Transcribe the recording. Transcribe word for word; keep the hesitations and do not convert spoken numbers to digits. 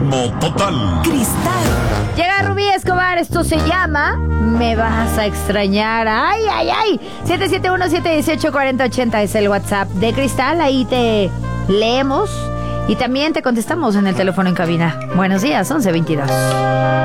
ritmo total. Cristal. Llega Rubí Escobar, esto se llama Me vas a extrañar. Ay, ay, ay. siete siete uno, siete uno ocho, cuatro cero ocho cero es el WhatsApp de Cristal. Ahí te leemos y también te contestamos en el teléfono en cabina. Buenos días, once veintidós.